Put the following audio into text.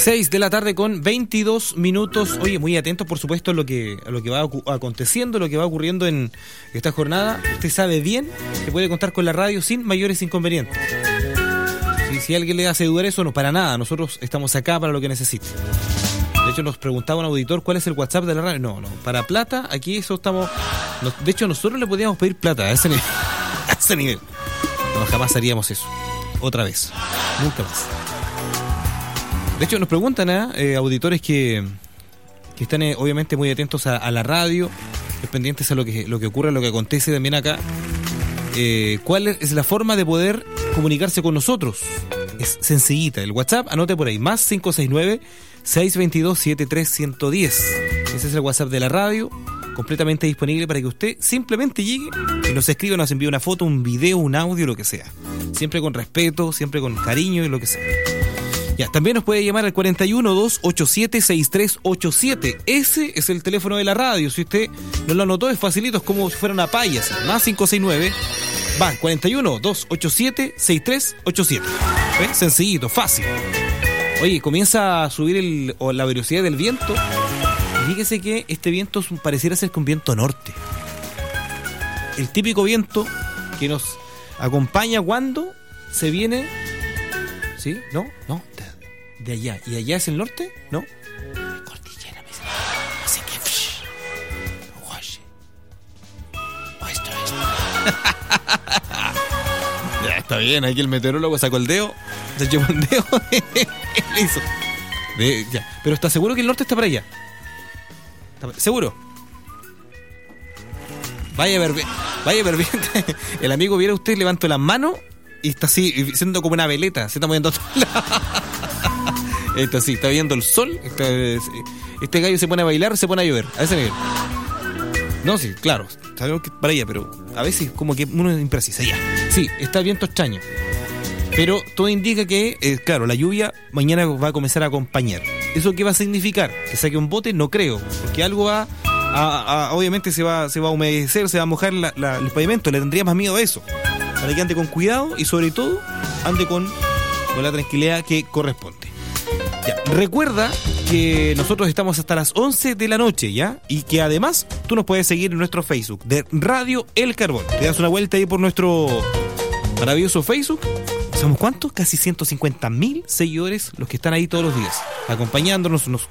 6 de la tarde con 22 minutos. Oye, muy atentos, por supuesto, a lo que va aconteciendo, lo que va ocurriendo en esta jornada. Usted sabe bien que puede contar con la radio sin mayores inconvenientes. Si alguien le hace dudar eso, no, para nada. Nosotros estamos acá para lo que necesite. De hecho, nos preguntaba un auditor cuál es el WhatsApp de la radio. No, para plata, aquí eso estamos... De hecho, nosotros le podíamos pedir plata a ese nivel. A ese nivel. No, jamás haríamos eso. Otra vez. Nunca más. De hecho, nos preguntan auditores que están obviamente muy atentos a la radio, pendientes a lo que ocurre, lo que acontece también acá. ¿Cuál es la forma de poder comunicarse con nosotros? Es sencillita. El WhatsApp, anote por ahí, más 569-622-73110. Ese es el WhatsApp de la radio, completamente disponible para que usted simplemente llegue y nos escriba, nos envíe una foto, un video, un audio, lo que sea. Siempre con respeto, siempre con cariño y lo que sea. Ya, también nos puede llamar al 41-287-6387. Ese es el teléfono de la radio. Si usted no lo anotó, es facilito, es como si fuera una paya, así. Más 41-287-6387. ¿Ves? Sencillito, fácil. Oye, comienza a subir la velocidad del viento. Y fíjese que este viento pareciera ser un viento norte. El típico viento que nos acompaña cuando se viene... ¿Sí? ¿No? De allá. ¿Y allá es el norte? ¿No? Cordillera, me dice. Así que... Oye. Esto. Ya, está bien. Aquí el meteorólogo sacó el dedo. Se llevó el dedo. Le hizo. Ya. Pero ¿está seguro que el norte está para allá? ¿Seguro? Vaya a ver bien. El amigo, viera usted, levantó las manos y está así, siendo como una veleta. Se está moviendo a todos lados. Esto sí, está viendo el sol. Este gallo se pone a bailar, se pone a llover. A ese nivel. No, sí, claro. Sabemos que es para allá, pero a veces como que uno es imprecisa. Ya. Sí, está el viento extraño. Pero todo indica que, claro, la lluvia mañana va a comenzar a acompañar. ¿Eso qué va a significar? ¿Que saque un bote? No creo. Porque algo va obviamente se va a humedecer, se va a mojar el pavimento. Le tendría más miedo a eso. Para que ande con cuidado y sobre todo ande con la tranquilidad que corresponde. Ya, recuerda que nosotros estamos hasta las 11 de la noche, ¿ya? Y que además tú nos puedes seguir en nuestro Facebook de Radio El Carbón. Te das una vuelta ahí por nuestro maravilloso Facebook. ¿Somos cuántos? Casi 150.000 seguidores los que están ahí todos los días, acompañándonos, nos